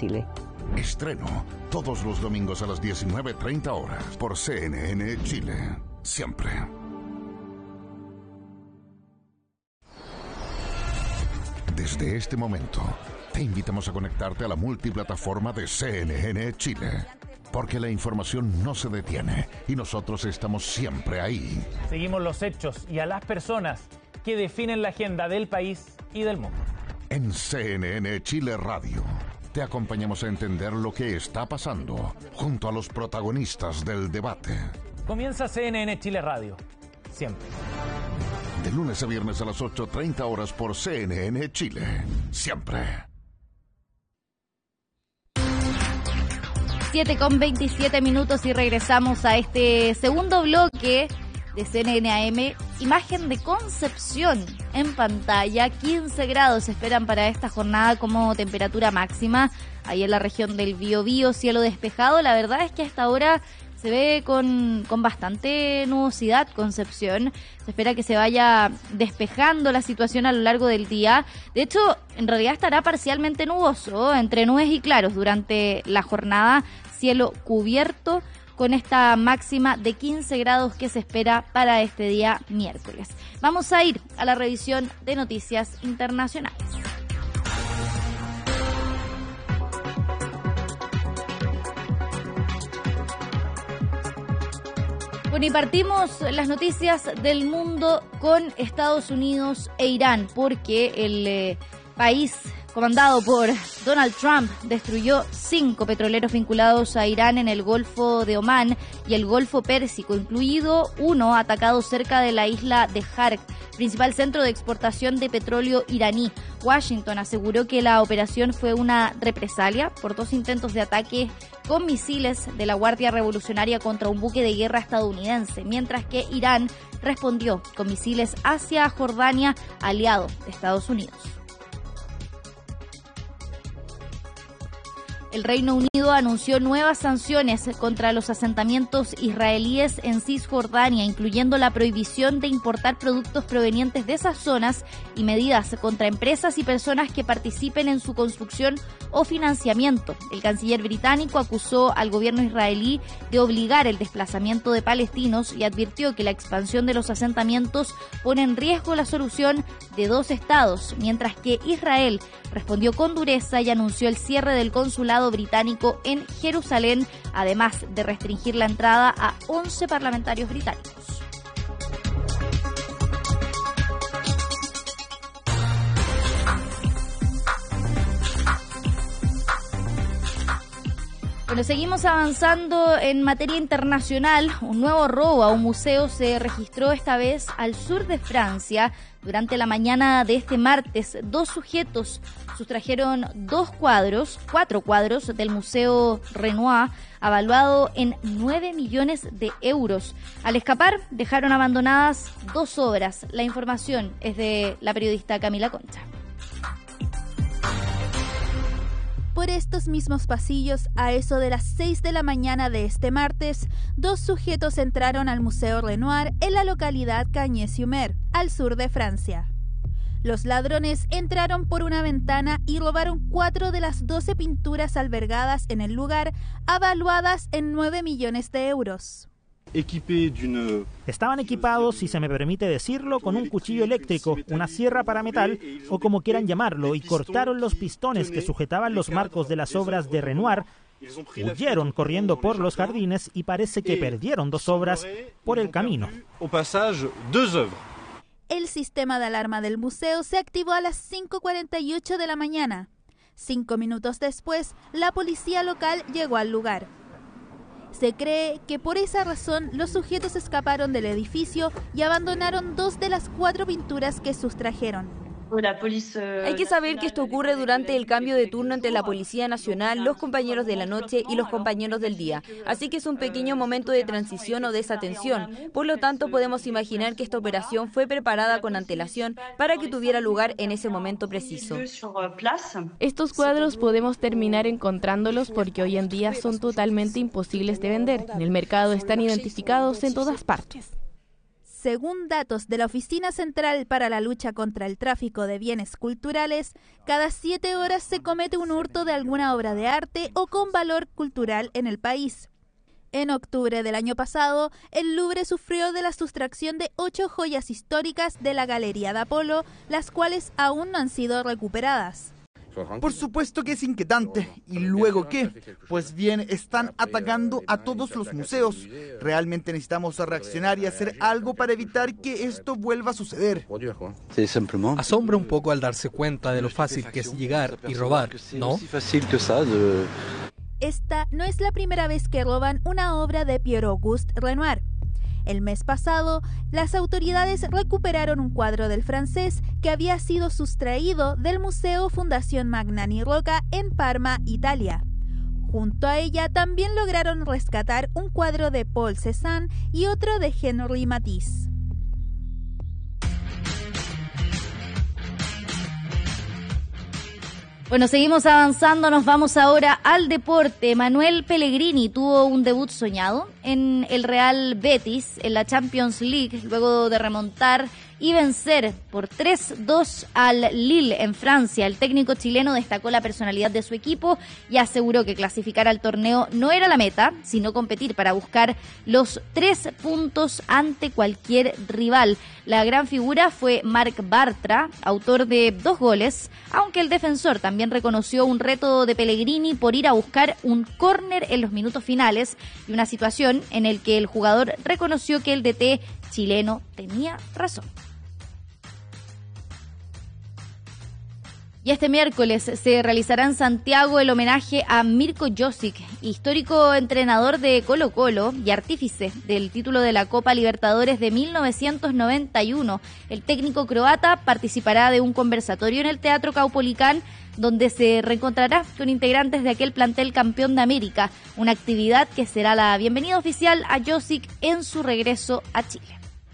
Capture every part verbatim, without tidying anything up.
Chile. Estreno todos los domingos a las diecinueve treinta horas por C N N Chile. Siempre. Desde este momento, te invitamos a conectarte a la multiplataforma de C N N Chile, porque la información no se detiene y nosotros estamos siempre ahí. Seguimos los hechos y a las personas que definen la agenda del país y del mundo. En C N N Chile Radio, te acompañamos a entender lo que está pasando junto a los protagonistas del debate. Comienza C N N Chile Radio, siempre. De lunes a viernes a las ocho treinta horas por C N N Chile, siempre. siete con veintisiete minutos y regresamos a este segundo bloque de C N N A M. Imagen de Concepción en pantalla. quince grados se esperan para esta jornada como temperatura máxima. Ahí en la región del Biobío, cielo despejado. La verdad es que hasta ahora se ve con, con bastante nubosidad Concepción. Se espera que se vaya despejando la situación a lo largo del día. De hecho, en realidad estará parcialmente nuboso, entre nubes y claros durante la jornada. Cielo cubierto con esta máxima de quince grados que se espera para este día miércoles. Vamos a ir a la revisión de noticias internacionales. Bueno, y partimos las noticias del mundo con Estados Unidos e Irán, porque el eh, país comandado por Donald Trump destruyó cinco petroleros vinculados a Irán en el Golfo de Omán y el Golfo Pérsico, incluido uno atacado cerca de la isla de Harq, principal centro de exportación de petróleo iraní. Washington aseguró que la operación fue una represalia por dos intentos de ataque con misiles de la Guardia Revolucionaria contra un buque de guerra estadounidense, mientras que Irán respondió con misiles hacia Jordania, aliado de Estados Unidos. El Reino Unido anunció nuevas sanciones contra los asentamientos israelíes en Cisjordania, incluyendo la prohibición de importar productos provenientes de esas zonas y medidas contra empresas y personas que participen en su construcción o financiamiento. El canciller británico acusó al gobierno israelí de obligar el desplazamiento de palestinos y advirtió que la expansión de los asentamientos pone en riesgo la solución de dos estados, mientras que Israel respondió con dureza y anunció el cierre del consulado británico en Jerusalén, además de restringir la entrada a once parlamentarios británicos. Bueno, seguimos avanzando en materia internacional. Un nuevo robo a un museo se registró esta vez al sur de Francia. Durante la mañana de este martes, dos sujetos sustrajeron dos cuadros, cuatro cuadros del Museo Renoir, avaluado en nueve millones de euros. Al escapar, dejaron abandonadas dos obras. La información es de la periodista Camila Concha. Por estos mismos pasillos, a eso de las seis de la mañana de este martes, dos sujetos entraron al Museo Renoir en la localidad Cagnes-sur-Mer, al sur de Francia. Los ladrones entraron por una ventana y robaron cuatro de las doce pinturas albergadas en el lugar, avaluadas en nueve millones de euros. Estaban equipados, si se me permite decirlo, con un cuchillo eléctrico, una sierra para metal o como quieran llamarlo, y cortaron los pistones que sujetaban los marcos de las obras de Renoir, huyeron corriendo por los jardines y parece que perdieron dos obras por el camino. El sistema de alarma del museo se activó a las cinco cuarenta y ocho de la mañana. Cinco minutos después, la policía local llegó al lugar. Se cree que por esa razón los sujetos escaparon del edificio y abandonaron dos de las cuatro pinturas que sustrajeron. Hay que saber que esto ocurre durante el cambio de turno entre la Policía Nacional, los compañeros de la noche y los compañeros del día. Así que es un pequeño momento de transición o desatención. Por lo tanto, podemos imaginar que esta operación fue preparada con antelación para que tuviera lugar en ese momento preciso. Estos cuadros podemos terminar encontrándolos porque hoy en día son totalmente imposibles de vender. En el mercado están identificados en todas partes. Según datos de la Oficina Central para la Lucha contra el Tráfico de Bienes Culturales, cada siete horas se comete un hurto de alguna obra de arte o con valor cultural en el país. En octubre del año pasado, el Louvre sufrió de la sustracción de ocho joyas históricas de la Galería de Apolo, las cuales aún no han sido recuperadas. Por supuesto que es inquietante. ¿Y luego qué? Pues bien, están atacando a todos los museos. Realmente necesitamos reaccionar y hacer algo para evitar que esto vuelva a suceder. Asombra un poco al darse cuenta de lo fácil que es llegar y robar, ¿no? Esta no es la primera vez que roban una obra de Pierre-Auguste Renoir. El mes pasado, las autoridades recuperaron un cuadro del francés que había sido sustraído del Museo Fundación Magnani Rocca en Parma, Italia. Junto a ella también lograron rescatar un cuadro de Paul Cézanne y otro de Henri Matisse. Bueno, seguimos avanzando, nos vamos ahora al deporte. Manuel Pellegrini tuvo un debut soñado en el Real Betis en la Champions League, luego de remontar y vencer por tres dos al Lille en Francia. El técnico chileno destacó la personalidad de su equipo y aseguró que clasificar al torneo no era la meta, sino competir para buscar los tres puntos ante cualquier rival. La gran figura fue Marc Bartra, autor de dos goles, aunque el defensor también reconoció un reto de Pellegrini por ir a buscar un córner en los minutos finales y una situación en la que el jugador reconoció que el D T chileno tenía razón. Y este miércoles se realizará en Santiago el homenaje a Mirko Josic, histórico entrenador de Colo-Colo y artífice del título de la Copa Libertadores de mil novecientos noventa y uno. El técnico croata participará de un conversatorio en el Teatro Caupolicán, donde se reencontrará con integrantes de aquel plantel campeón de América, una actividad que será la bienvenida oficial a Josic en su regreso a Chile.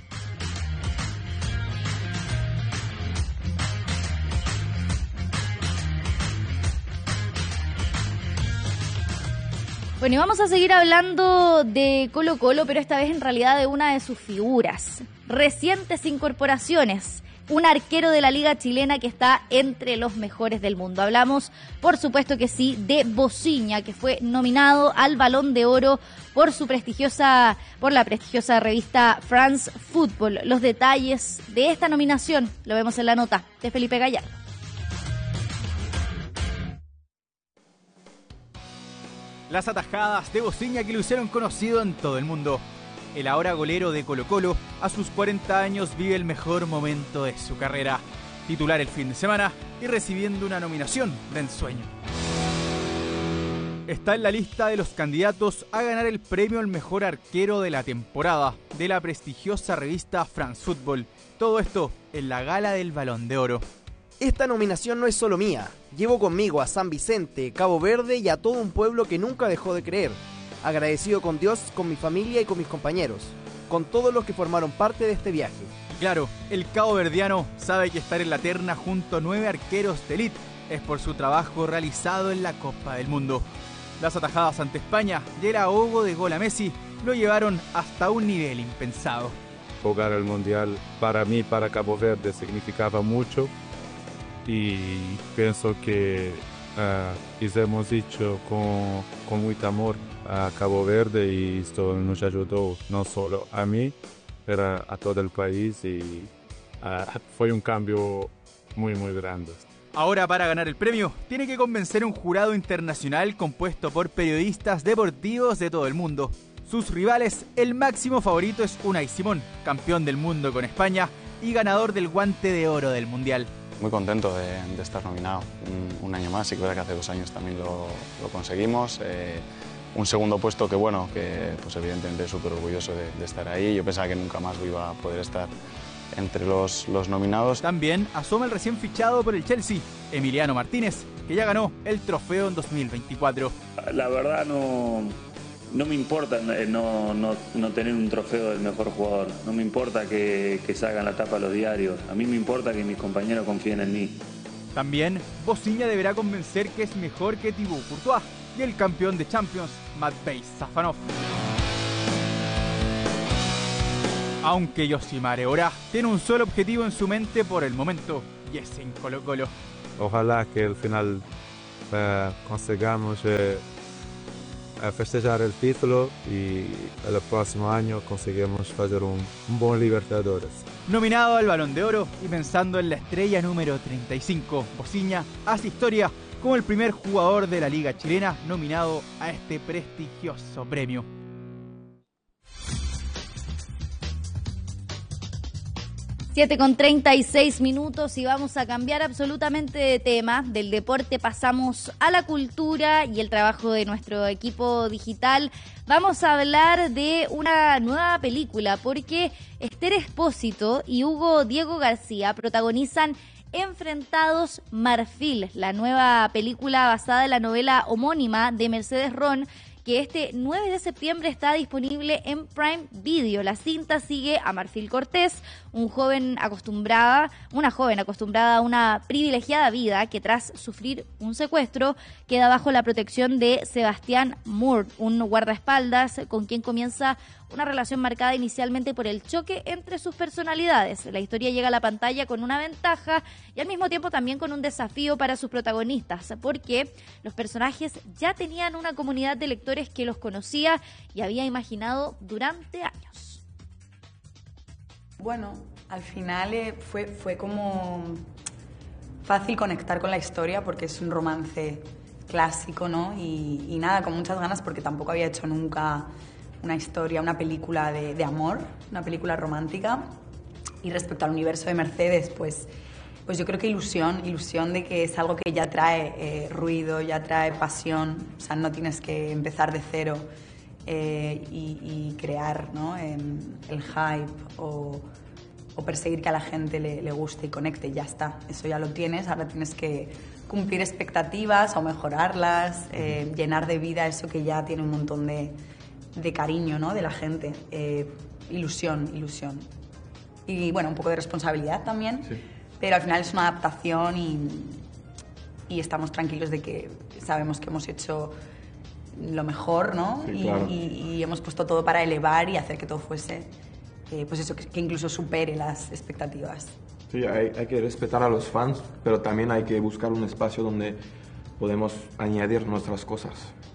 Bueno, y vamos a seguir hablando de Colo-Colo, pero esta vez en realidad de una de sus figuras. Recientes incorporaciones. Un arquero de la Liga Chilena que está entre los mejores del mundo. Hablamos, por supuesto que sí, de Bociña, que fue nominado al Balón de Oro por su prestigiosa, por la prestigiosa revista France Football. Los detalles de esta nominación lo vemos en la nota de Felipe Gallardo. Las atajadas de Bociña que lo hicieron conocido en todo el mundo. El ahora golero de Colo-Colo, a sus cuarenta años, vive el mejor momento de su carrera. Titular el fin de semana y recibiendo una nominación de ensueño. Está en la lista de los candidatos a ganar el premio al mejor arquero de la temporada de la prestigiosa revista France Football. Todo esto en la gala del Balón de Oro. Esta nominación no es solo mía. Llevo conmigo a San Vicente, Cabo Verde y a todo un pueblo que nunca dejó de creer. Agradecido con Dios, con mi familia y con mis compañeros. Con todos los que formaron parte de este viaje. Claro, el caboverdiano sabe que estar en la terna junto a nueve arqueros de elite es por su trabajo realizado en la Copa del Mundo. Las atajadas ante España y el ahogo de gol a Messi lo llevaron hasta un nivel impensado. Jugar el Mundial para mí, para Cabo Verde, significaba mucho. Y pienso que uh, hicimos hecho con, con mucho amor a Cabo Verde y esto nos ayudó no solo a mí, pero a todo el país y uh, fue un cambio muy muy grande. Ahora, para ganar el premio, tiene que convencer a un jurado internacional compuesto por periodistas deportivos de todo el mundo. Sus rivales, el máximo favorito es Unai Simón, campeón del mundo con España y ganador del Guante de Oro del Mundial. Muy contento de, de estar nominado un, un año más, y que verdad que hace dos años también lo, lo conseguimos. Eh, un segundo puesto que bueno, que pues evidentemente súper orgulloso de, de estar ahí. Yo pensaba que nunca más iba a poder estar entre los, los nominados. También asoma el recién fichado por el Chelsea, Emiliano Martínez, que ya ganó el trofeo en dos mil veinticuatro. La verdad no... No me importa no, no, no tener un trofeo del mejor jugador, no me importa que, que salgan la tapa los diarios, a mí me importa que mis compañeros confíen en mí. También, Bociña deberá convencer que es mejor que Thibaut Courtois y el campeón de Champions, Matvei Safanov. Aunque Yoshimar ahora tiene un solo objetivo en su mente por el momento, y es en Colo-Colo. Ojalá que al final eh, consigamos eh, festejar el título y el próximo año conseguimos hacer un, un buen Libertadores. Nominado al Balón de Oro y pensando en la estrella número treinta y cinco, Bociña hace historia como el primer jugador de la Liga Chilena nominado a este prestigioso premio. siete con treinta y seis minutos y vamos a cambiar absolutamente de tema. Del deporte pasamos a la cultura y el trabajo de nuestro equipo digital. Vamos a hablar de una nueva película porque Esther Espósito y Hugo Diego García protagonizan Enfrentados Marfil, la nueva película basada en la novela homónima de Mercedes Ron, que este nueve de septiembre está disponible en Prime Video. La cinta sigue a Marfil Cortés, un joven acostumbrada, una joven acostumbrada a una privilegiada vida que tras sufrir un secuestro queda bajo la protección de Sebastián Moore, un guardaespaldas con quien comienza una relación marcada inicialmente por el choque entre sus personalidades. La historia llega a la pantalla con una ventaja y al mismo tiempo también con un desafío para sus protagonistas, porque los personajes ya tenían una comunidad de lectores que los conocía y había imaginado durante años. Bueno, al final eh, fue, fue como fácil conectar con la historia porque es un romance clásico, ¿no? Y, y nada, con muchas ganas porque tampoco había hecho nunca una historia, una película de, de amor, una película romántica. Y respecto al universo de Mercedes, pues, pues yo creo que ilusión, ilusión de que es algo que ya trae eh, ruido, ya trae pasión, o sea, no tienes que empezar de cero eh, y, y crear, ¿no? el, el hype o, o perseguir que a la gente le, le guste y conecte, ya está, eso ya lo tienes, ahora tienes que cumplir expectativas o mejorarlas, eh, llenar de vida eso que ya tiene un montón de de cariño, ¿no? De la gente. Eh, ilusión, ilusión. Y bueno, un poco de responsabilidad también, sí. Pero al final es una adaptación y, y estamos tranquilos de que sabemos que hemos hecho lo mejor, ¿no? Sí, y, claro. y, y hemos puesto todo para elevar y hacer que todo fuese, eh, pues eso, que, que incluso supere las expectativas. Sí, hay, hay que respetar a los fans, pero también hay que buscar un espacio donde podemos añadir nuestras cosas.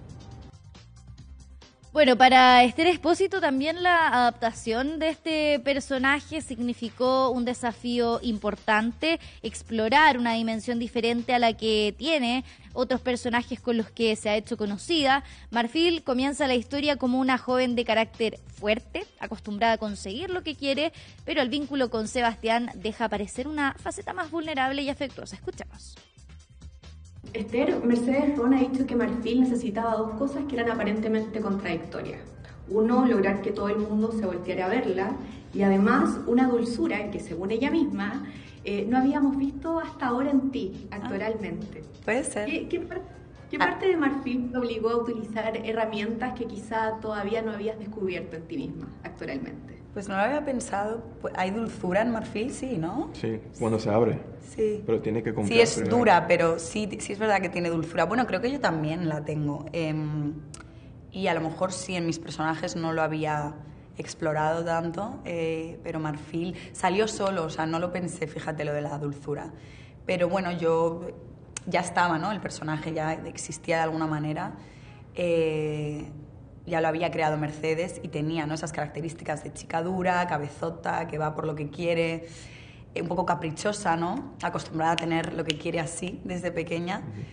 Bueno, para Esther Espósito también la adaptación de este personaje significó un desafío importante, explorar una dimensión diferente a la que tiene otros personajes con los que se ha hecho conocida. Marfil comienza la historia como una joven de carácter fuerte, acostumbrada a conseguir lo que quiere, pero el vínculo con Sebastián deja aparecer una faceta más vulnerable y afectuosa. Escuchemos. Esther, Mercedes Ron ha dicho que Marfil necesitaba dos cosas que eran aparentemente contradictorias. Uno, lograr que todo el mundo se volteara a verla, y además una dulzura que, según ella misma, eh, no habíamos visto hasta ahora en ti, actoralmente. Ah, puede ser. ¿Qué, qué, par qué ah. parte de Marfil te obligó a utilizar herramientas que quizá todavía no habías descubierto en ti misma, actoralmente? Pues no lo había pensado. ¿Hay dulzura en Marfil? Sí, ¿no? Sí, cuando se abre. Sí. Pero tiene que cumplir. Sí, es primero. dura, pero sí, sí es verdad que tiene dulzura. Bueno, creo que yo también la tengo. Eh, y a lo mejor sí, en mis personajes no lo había explorado tanto, eh, pero Marfil salió solo, o sea, no lo pensé, fíjate, lo de la dulzura. Pero bueno, yo ya estaba, ¿no? El personaje ya existía de alguna manera. Eh, ya lo había creado Mercedes y tenía, ¿no? Esas características de chica dura, cabezota, que va por lo que quiere, un poco caprichosa, ¿no? Acostumbrada a tener lo que quiere así desde pequeña. Uh-huh.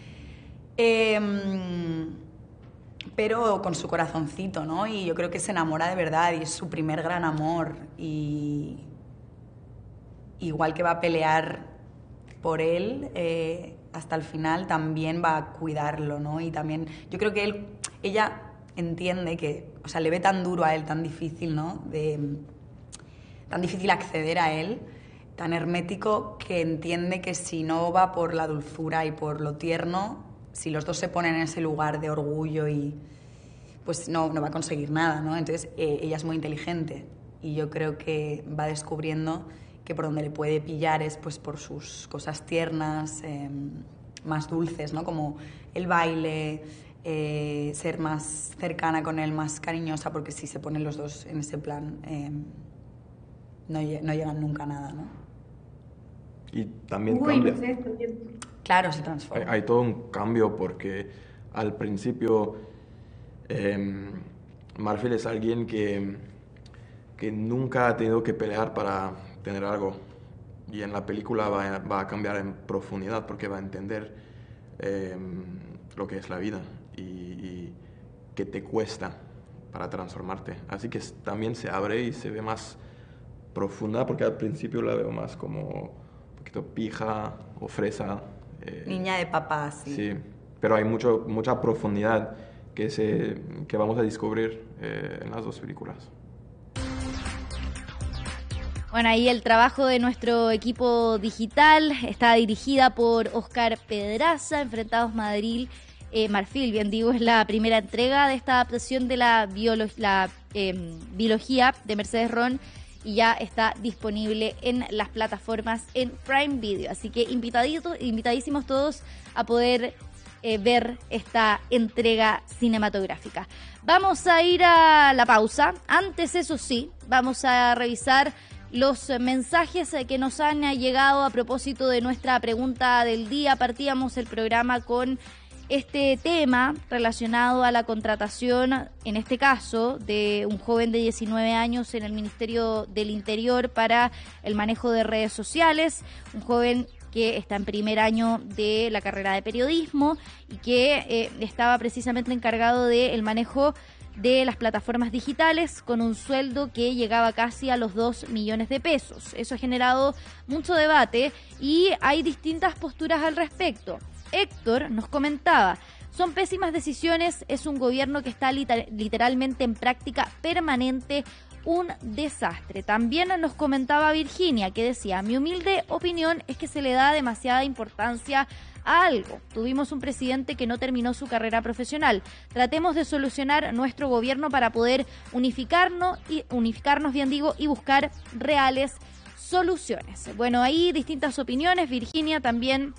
eh, pero con su corazoncito, ¿no? Y yo creo que se enamora de verdad y es su primer gran amor. Y igual que va a pelear por él eh, hasta el final, también va a cuidarlo, ¿no? Y también, yo creo que él, ella entiende que, o sea, le ve tan duro a él, tan difícil, ¿no? De, tan difícil acceder a él, tan hermético, que entiende que si no va por la dulzura y por lo tierno, si los dos se ponen en ese lugar de orgullo y pues no, no va a conseguir nada, ¿no? Entonces eh, ella es muy inteligente y yo creo que va descubriendo que por donde le puede pillar es pues por sus cosas tiernas, eh, más dulces, ¿no? Como el baile, eh, ser más cercana con él, más cariñosa, porque si se ponen los dos en ese plan, eh, no, no llegan nunca a nada, ¿no? Y también Uy, cambia. Mercedes también. Claro, se transforma. Hay, hay todo un cambio porque al principio eh, Marfil es alguien que, que nunca ha tenido que pelear para tener algo. Y en la película va a, va a cambiar en profundidad porque va a entender eh, lo que es la vida y, y qué te cuesta para transformarte. Así que también se abre y se ve más profunda porque al principio la veo más como un poquito pija o fresa. Eh, Niña de papá, sí. Sí, pero hay mucho, mucha profundidad que, se, que vamos a descubrir eh, en las dos películas. Bueno, ahí el trabajo de nuestro equipo digital está dirigida por Óscar Pedraza, Enfrentados Madrid, eh, Marfil, bien digo, es la primera entrega de esta adaptación de la, biolo- la eh, biología de Mercedes Ron y ya está disponible en las plataformas en Prime Video. Así que invitaditos, invitadísimos todos a poder eh, ver esta entrega cinematográfica. Vamos a ir a la pausa. Antes, eso sí, vamos a revisar los mensajes que nos han llegado a propósito de nuestra pregunta del día. Partíamos el programa con este tema relacionado a la contratación, en este caso, de un joven de diecinueve años en el Ministerio del Interior para el manejo de redes sociales, un joven que está en primer año de la carrera de periodismo y que eh, estaba precisamente encargado del manejo de las plataformas digitales con un sueldo que llegaba casi a los dos millones de pesos. Eso ha generado mucho debate y hay distintas posturas al respecto. Héctor nos comentaba, son pésimas decisiones, es un gobierno que está liter- literalmente en práctica permanente, un desastre. También nos comentaba Virginia, que decía, mi humilde opinión es que se le da demasiada importancia a algo. Tuvimos un presidente que no terminó su carrera profesional. Tratemos de solucionar nuestro gobierno para poder unificarnos, y unificarnos bien digo, y buscar reales soluciones. Bueno, ahí distintas opiniones. Virginia también,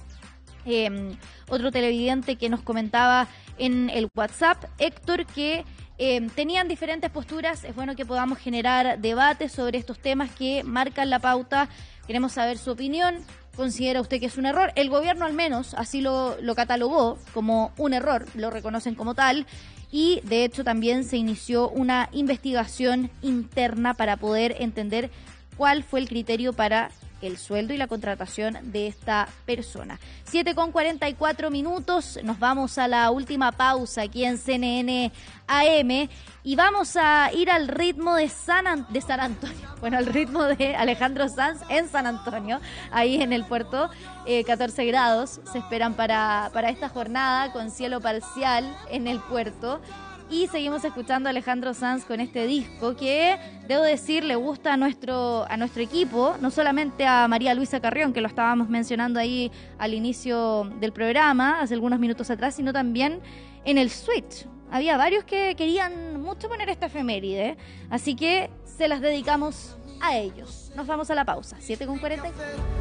eh, otro televidente que nos comentaba en el WhatsApp, Héctor, que eh, tenían diferentes posturas. Es bueno que podamos generar debates sobre estos temas que marcan la pauta. Queremos saber su opinión. ¿Considera usted que es un error? El gobierno al menos así lo, lo catalogó como un error, lo reconocen como tal, y de hecho también se inició una investigación interna para poder entender cuál fue el criterio para el sueldo y la contratación de esta persona. siete con cuarenta y cuatro minutos, nos vamos a la última pausa aquí en C N N A M y vamos a ir al ritmo de San, An- de San Antonio, bueno, al ritmo de Alejandro Sanz en San Antonio, ahí en el puerto, eh, catorce grados se esperan para, para esta jornada con cielo parcial en el puerto. Y seguimos escuchando a Alejandro Sanz con este disco que, debo decir, le gusta a nuestro a nuestro equipo, no solamente a María Luisa Carrión, que lo estábamos mencionando ahí al inicio del programa, hace algunos minutos atrás, sino también en el Switch. Había varios que querían mucho poner esta efeméride, así que se las dedicamos a ellos. Nos vamos a la pausa, siete con cuarenta y cuatro.